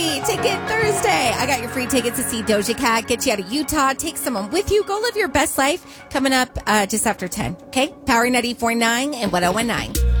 Free Ticket Thursday. I got your free tickets to see Doja Cat, get you out of Utah, take someone with you, go live your best life. Coming up just after 10. Okay? Power 94.9 and 101.9.